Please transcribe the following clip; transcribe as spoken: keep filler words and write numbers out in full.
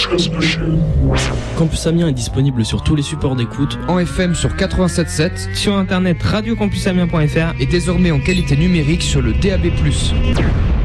Campus Amiens est disponible sur tous les supports d'écoute, en F M sur quatre-vingt-sept virgule sept, sur internet radio campus amiens point f r et désormais en qualité numérique sur le D A B plus.